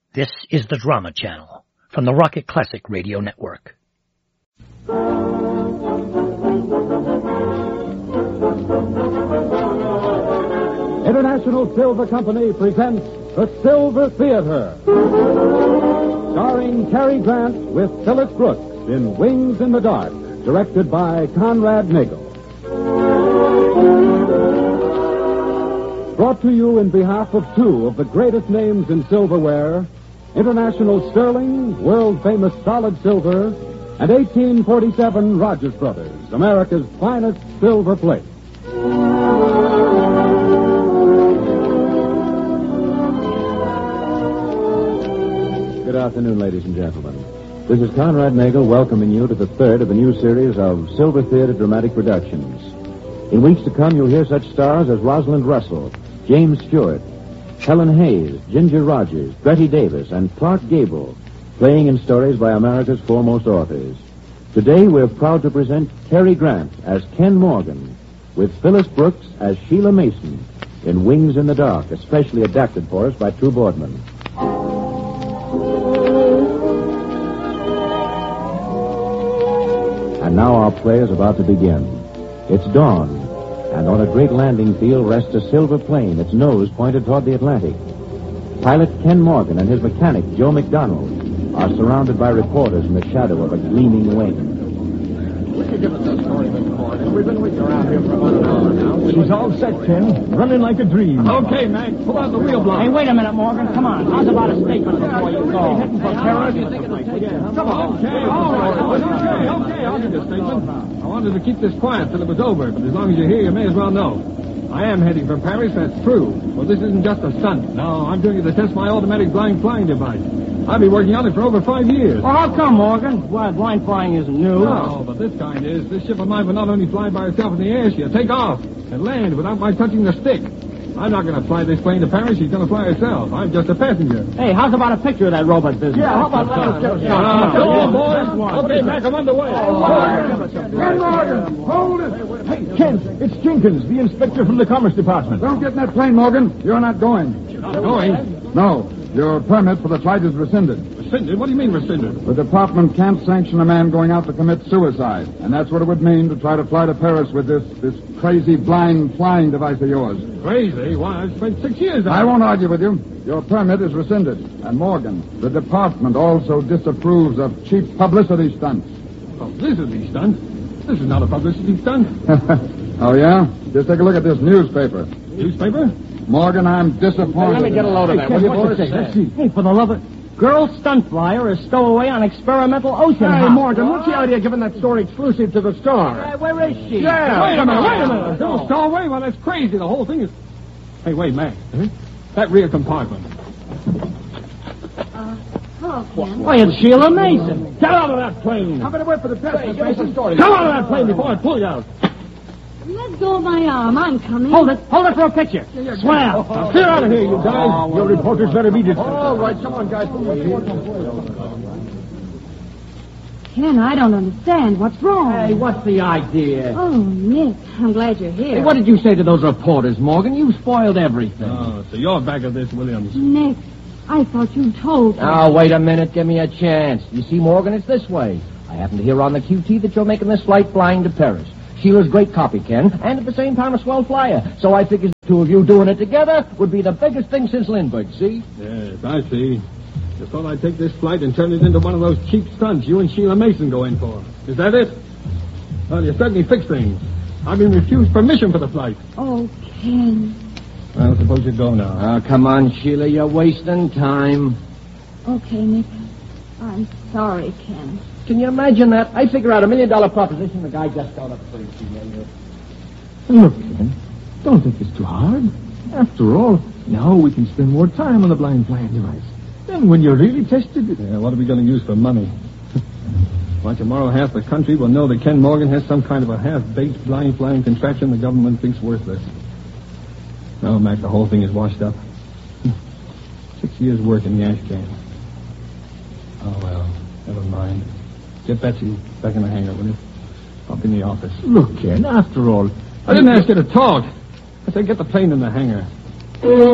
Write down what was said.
This is the Drama Channel from the Rocket Classic Radio Network. International Silver Company presents The Silver Theater, starring Cary Grant with Phyllis Brooks in Wings in the Dark, directed by Conrad Nagel. Brought to you in behalf of two of the greatest names in silverware, International Sterling, world-famous solid silver, and 1847 Rogers Brothers, America's finest silver plate. Good afternoon, ladies and gentlemen. This is Conrad Nagel welcoming you to the third of the new series of Silver Theater Dramatic Productions. In weeks to come, you'll hear such stars as Rosalind Russell, James Stewart, Helen Hayes, Ginger Rogers, Betty Davis, and Clark Gable, playing in stories by America's foremost authors. Today, we're proud to present Cary Grant as Ken Morgan, with Phyllis Brooks as Sheila Mason in Wings in the Dark, especially adapted for us by True Boardman. And now our play is about to begin. It's dawn, and on a great landing field rests a silver plane, its nose pointed toward the Atlantic. Pilot Ken Morgan and his mechanic, Joe McDonald, are surrounded by reporters in the shadow of a gleaming wing. Will you give us a story, Mr. Morgan? We've been waiting around here for about an hour now. She's all set, Ken. Running like a dream. Okay, Mac. Pull out the wheel block. Hey, wait a minute, Morgan. Come on. How's about a statement before you go? Heading for Paris? Come on. Okay, all right. Okay. I'll give you a statement. I wanted to keep this quiet till it was over, but as long as you're here, you may as well know. I am heading for Paris, that's true. Well, this isn't just a stunt. No, I'm doing it to test my automatic blind flying device. I've been working on it for over 5 years. Well, how come, Morgan? Why, blind flying isn't new. No, but this kind is. This ship of mine will not only fly by itself in the air, she'll take off and land without my touching the stick. I'm not going to fly this plane to Paris. She's going to fly herself. I'm just a passenger. Hey, how's about a picture of that robot business? Yeah, how about that? Come on, boys. Okay, Mac, I'm underway. Ken Morgan, hold it. Hey, Ken, it's Jenkins, the inspector from the Commerce Department. Don't get in that plane, Morgan. You're not going. Not going? No. Your permit for the flight is rescinded. Rescinded? What do you mean rescinded? The department can't sanction a man going out to commit suicide. And that's what it would mean to try to fly to Paris with this crazy blind flying device of yours. Crazy? Why, I've spent 6 years on it. I won't argue with you. Your permit is rescinded. And Morgan, the department also disapproves of cheap publicity stunts. Publicity stunt? This is not a publicity stunt. Oh, yeah? Just take a look at this newspaper. Newspaper? Morgan, I'm disappointed. Hey, let me get a load of that. Ken, Will you, what's boys? it say? Let's see. Hey, for the love of... Girl stunt flyer is stowaway on experimental ocean Hey, house. Morgan, what's the idea of giving that story exclusive to the Star? Hey, where is she? Yeah. Wait a minute. Don't stall away. Well, that's crazy. The whole thing is... Hey, wait, Mac. That rear compartment. Hello, Ken. Why, it's Sheila Mason. Get out of that plane. How about I wait for the press? Give us a story. Come out of that plane before I pull you out. Let go of my arm. I'm coming. Hold it for a picture. Swell. Now, clear out of here, you guys. Your reporters better be distant. All right, come on, guys. Ken, I don't understand. What's wrong? Hey, what's the idea? Oh, Nick, I'm glad you're here. Hey, what did you say to those reporters, Morgan? You spoiled everything. Oh, so you're back of this, Williams. Nick, I thought you told me. Now, wait a minute. Give me a chance. You see, Morgan, it's this way. I happen to hear on the QT that you're making this flight flying to Paris. Sheila's great copy, Ken, and at the same time a swell flyer. So I figured the two of you doing it together would be the biggest thing since Lindbergh, see? Yes, I see. Just thought I'd take this flight and turn it into one of those cheap stunts you and Sheila Mason go in for. Is that it? Well, you certainly fixed things. I've been refused permission for the flight. Oh, Ken. Well, suppose you go now. Oh, come on, Sheila. You're wasting time. Okay, Nick. I'm sorry, Ken. Can you imagine that? I figure out $1 million proposition. The guy just got up $30 million. Look, Ken, don't think it's too hard. After all, now we can spend more time on the blind flying device. Then when you're really tested... Yeah, what are we going to use for money? Why, tomorrow half the country will know that Ken Morgan has some kind of a half-baked blind flying contraption the government thinks worthless. No, Mac, the whole thing is washed up. 6 years' work in the ash can. Oh, well, never mind. Get Betsy back in the hangar, will you? Up in the office. Look, Ken, after all... I didn't ask you to talk. I said get the plane in the hangar.